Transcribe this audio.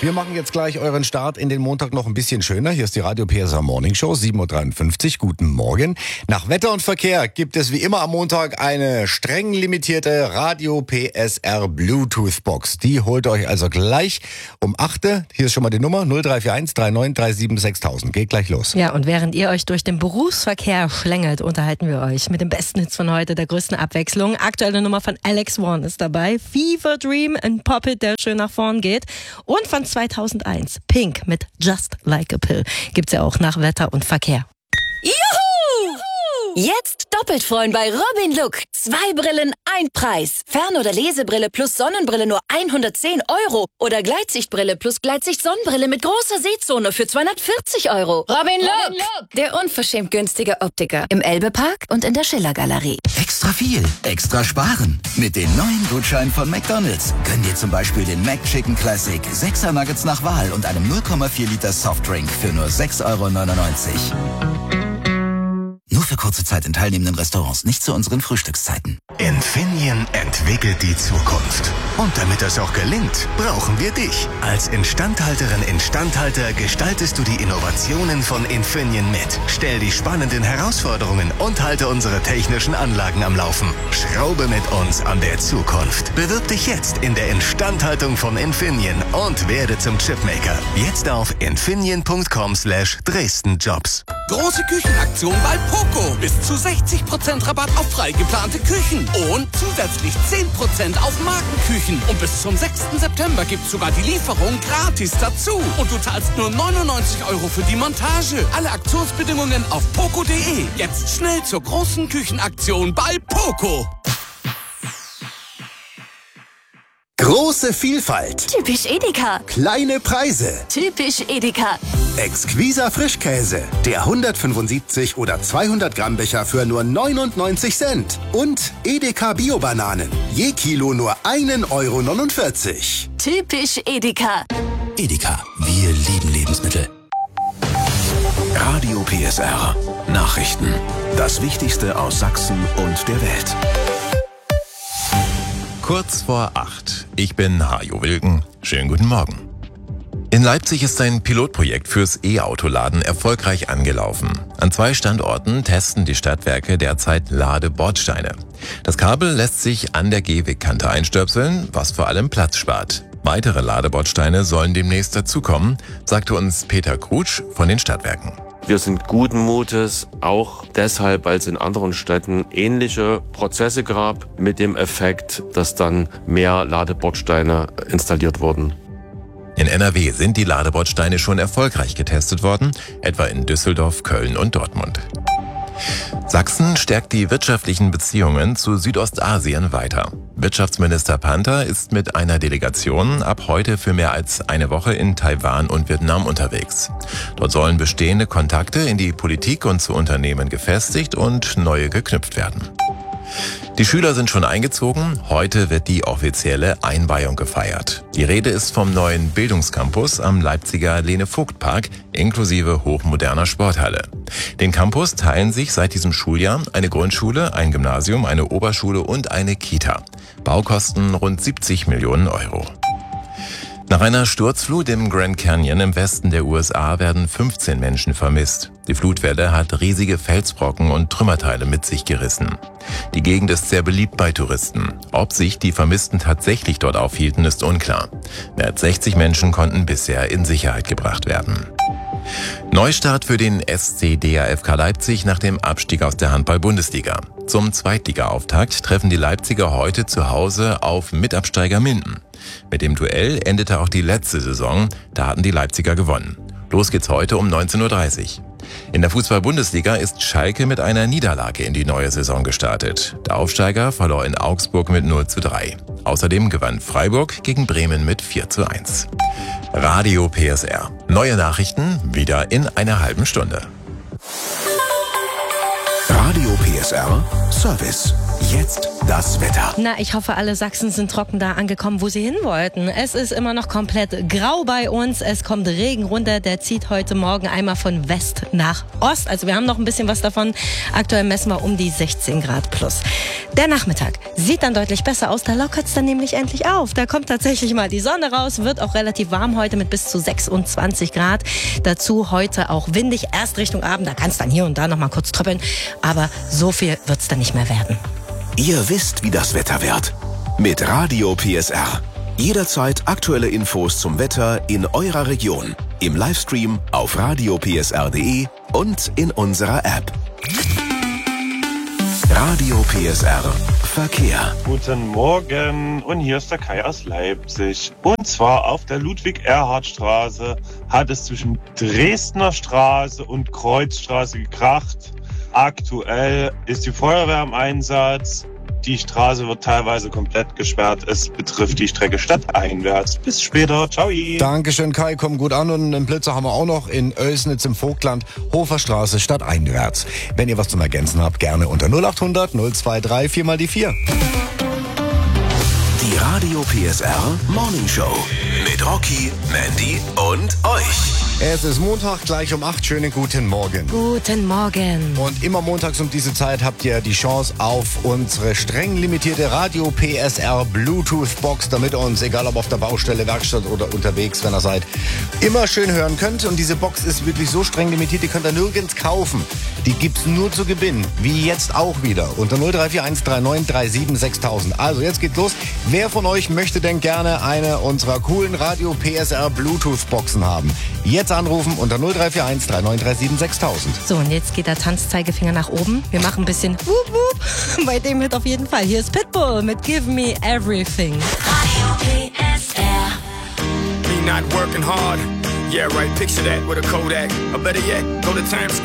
Wir machen jetzt gleich euren Start in den Montag noch ein bisschen schöner. Hier ist die Radio PSR Morning Show, 7.53 Uhr. Guten Morgen. Nach Wetter und Verkehr gibt es wie immer am Montag eine streng limitierte Radio PSR Bluetooth Box. Die holt euch also gleich um 8 Uhr. Hier ist schon mal die Nummer 0341 3937 6000. Geht gleich los. Ja, und während ihr euch durch den Berufsverkehr schlängelt, unterhalten wir euch mit den besten Hits von heute, der größten Abwechslung. Aktuelle Nummer von Alex One ist dabei. Fever Dream, ein Pop-It, der schön nach vorn geht. Und von 2001, Pink mit Just Like a Pill. Gibt's ja auch nach Wetter und Verkehr. Juhu! Jetzt doppelt freuen bei Robin Look. 2 Brillen, 1 Preis. Fern- oder Lesebrille plus Sonnenbrille nur 110 €. Oder Gleitsichtbrille plus Gleitsicht-Sonnenbrille mit großer Sehzone für 240 €. Robin Look, der unverschämt günstige Optiker. Im Elbe-Park und in der Schiller-Galerie. Extra viel, extra sparen. Mit den neuen Gutscheinen von McDonald's könnt ihr zum Beispiel den McChicken Classic 6er Nuggets nach Wahl und einem 0,4 Liter Softdrink für nur 6,99 €. Nur für kurze Zeit in teilnehmenden Restaurants, nicht zu unseren Frühstückszeiten. Infineon entwickelt die Zukunft. Und damit das auch gelingt, brauchen wir dich. Als Instandhalterin, Instandhalter gestaltest du die Innovationen von Infineon mit. Stell die spannenden Herausforderungen und halte unsere technischen Anlagen am Laufen. Schraube mit uns an der Zukunft. Bewirb dich jetzt in der Instandhaltung von Infineon und werde zum Chipmaker. Jetzt auf infineon.com/DresdenJobs. Große Küchenaktion bei Poco. Bis zu 60% Rabatt auf frei geplante Küchen. Und zusätzlich 10% auf Markenküchen. Und bis zum 6. September gibt's sogar die Lieferung gratis dazu. Und du zahlst nur 99 € für die Montage. Alle Aktionsbedingungen auf poco.de. Jetzt schnell zur großen Küchenaktion bei Poco. Große Vielfalt. Typisch Edeka. Kleine Preise. Typisch Edeka. Exquiser Frischkäse. Der 175 oder 200 Gramm Becher für nur 99 Cent. Und Edeka Bio-Bananen. Je Kilo nur 1,49 €. Typisch Edeka. Edeka, wir lieben Lebensmittel. Radio PSR. Nachrichten. Das Wichtigste aus Sachsen und der Welt. Kurz vor 8. Ich bin Hajo Wilken. Schönen guten Morgen. In Leipzig ist ein Pilotprojekt fürs E-Autoladen erfolgreich angelaufen. An 2 Standorten testen die Stadtwerke derzeit Ladebordsteine. Das Kabel lässt sich an der Gehwegkante einstöpseln, was vor allem Platz spart. Weitere Ladebordsteine sollen demnächst dazukommen, sagte uns Peter Krutsch von den Stadtwerken. Wir sind guten Mutes, auch deshalb, weil es in anderen Städten ähnliche Prozesse gab, mit dem Effekt, dass dann mehr Ladebordsteine installiert wurden. In NRW sind die Ladebordsteine schon erfolgreich getestet worden, etwa in Düsseldorf, Köln und Dortmund. Sachsen stärkt die wirtschaftlichen Beziehungen zu Südostasien weiter. Wirtschaftsminister Panther ist mit einer Delegation ab heute für mehr als eine Woche in Taiwan und Vietnam unterwegs. Dort sollen bestehende Kontakte in die Politik und zu Unternehmen gefestigt und neue geknüpft werden. Die Schüler sind schon eingezogen. Heute wird die offizielle Einweihung gefeiert. Die Rede ist vom neuen Bildungscampus am Leipziger Lene-Vogt-Park inklusive hochmoderner Sporthalle. Den Campus teilen sich seit diesem Schuljahr eine Grundschule, ein Gymnasium, eine Oberschule und eine Kita. Baukosten rund 70 Millionen €. Nach einer Sturzflut im Grand Canyon im Westen der USA werden 15 Menschen vermisst. Die Flutwelle hat riesige Felsbrocken und Trümmerteile mit sich gerissen. Die Gegend ist sehr beliebt bei Touristen. Ob sich die Vermissten tatsächlich dort aufhielten, ist unklar. Mehr als 60 Menschen konnten bisher in Sicherheit gebracht werden. Neustart für den SC DAFK Leipzig nach dem Abstieg aus der Handball-Bundesliga. Zum Zweitliga-Auftakt treffen die Leipziger heute zu Hause auf Mitabsteiger Minden. Mit dem Duell endete auch die letzte Saison, da hatten die Leipziger gewonnen. Los geht's heute um 19:30 Uhr. In der Fußball-Bundesliga ist Schalke mit einer Niederlage in die neue Saison gestartet. Der Aufsteiger verlor in Augsburg mit 0:3. Außerdem gewann Freiburg gegen Bremen mit 4:1. Radio PSR. Neue Nachrichten wieder in einer halben Stunde. Radio PSR Service. Jetzt das Wetter. Na, ich hoffe, alle Sachsen sind trocken da angekommen, wo sie hin wollten. Es ist immer noch komplett grau bei uns. Es kommt Regen runter. Der zieht heute Morgen einmal von West nach Ost. Also wir haben noch ein bisschen was davon. Aktuell messen wir um die 16 Grad plus. Der Nachmittag sieht dann deutlich besser aus. Da lockert es dann nämlich endlich auf. Da kommt tatsächlich mal die Sonne raus. Wird auch relativ warm heute mit bis zu 26 Grad. Dazu heute auch windig. Erst Richtung Abend. Da kann es dann hier und da noch mal kurz tröppeln. Aber so viel wird es dann nicht mehr werden. Ihr wisst, wie das Wetter wird. Mit Radio PSR. Jederzeit aktuelle Infos zum Wetter in eurer Region. Im Livestream auf radiopsr.de und in unserer App. Radio PSR Verkehr. Guten Morgen, und hier ist der Kai aus Leipzig. Und zwar auf der Ludwig-Erhard-Straße hat es zwischen Dresdner Straße und Kreuzstraße gekracht. Aktuell ist die Feuerwehr im Einsatz. Die Straße wird teilweise komplett gesperrt. Es betrifft die Strecke stadteinwärts. Bis später. Ciao. Dankeschön, Kai. Kommt gut an. Und einen Blitzer haben wir auch noch in Oelsnitz im Vogtland. Hoferstraße stadteinwärts. Wenn ihr was zum Ergänzen habt, gerne unter 0800 023 4 mal die 4. Die Radio PSR Morning Show. Mit Rocky, Mandy und euch. Es ist Montag, gleich um 8. Schönen guten Morgen. Guten Morgen. Und immer montags um diese Zeit habt ihr die Chance auf unsere streng limitierte Radio PSR Bluetooth Box, damit ihr uns, egal ob auf der Baustelle, Werkstatt oder unterwegs, wenn ihr seid, immer schön hören könnt. Und diese Box ist wirklich so streng limitiert, die könnt ihr nirgends kaufen. Die gibt's nur zu gewinnen, wie jetzt auch wieder, unter 0341 39 37 6000. Also jetzt geht's los. Wer von euch möchte denn gerne eine unserer coolen Radio PSR Bluetooth Boxen haben? Jetzt anrufen unter 0341 39 37 6000. So, und jetzt geht der Tanzzeigefinger nach oben. Wir machen ein bisschen Wup Wup. Bei dem Hit auf jeden Fall. Hier ist Pitbull mit Give Me Everything. Radio PSR. Me not working hard. Yeah, right. Picture that with a Kodak. Or better yet, go to Times Square.